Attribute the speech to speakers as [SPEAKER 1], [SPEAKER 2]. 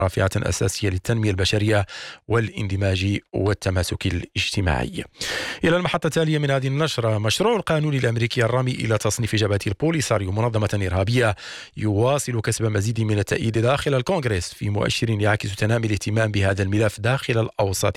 [SPEAKER 1] رافعة أساسية للتنمية البشرية والاندماج والتماسك الاجتماعي. إلى المحطة التالية من هذه النشرة. مشروع القانون الأمريكي الرامي إلى تصنيف جبهة البوليساريو منظمة إرهابية يواصل كسب مزيد من التأييد داخل الكونغرس، في مؤشر يعكس تنامي الاهتمام بهذا الملف داخل الأوساط